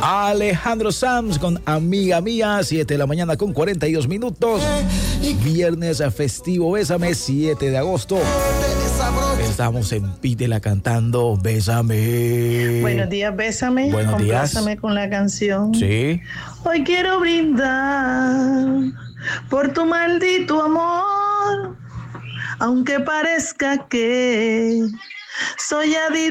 Alejandro Sanz con Amiga Mía, 7 de la mañana con 42 minutos. Viernes festivo, Bésame, 7 de agosto. Estamos en Pídela cantando Bésame. Buenos días, Bésame. Buenos días. Complázame con la canción. Sí. Hoy quiero brindar por tu maldito amor, aunque parezca que soy adicto